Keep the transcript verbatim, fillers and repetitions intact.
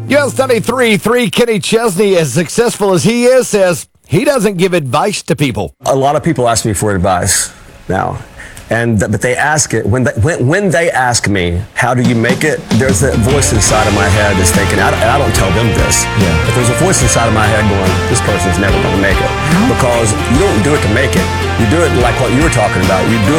U S ninety-three three Kenny Chesney, as successful as he is, says he doesn't give advice to people. A lot of people ask me for advice now, and th- but they ask it when they, when, when they ask me, how do you make it? There's that voice inside of my head that's thinking, I, I don't tell them this, Yeah. but there's a voice inside of my head going, this person's never going to make it. Because you don't do it to make it. You do it like what you were talking about. You do